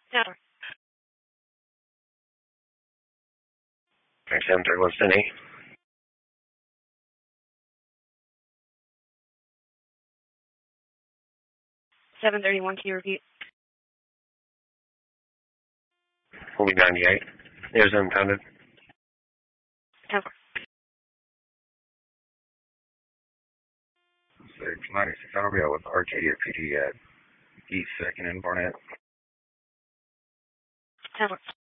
Tower. 731 Sydney. 731, can you repeat? We'll be 98. There's uncounted. Tower. 96 Arvio with Arcadia PD at East 2nd and Barnett. Tower.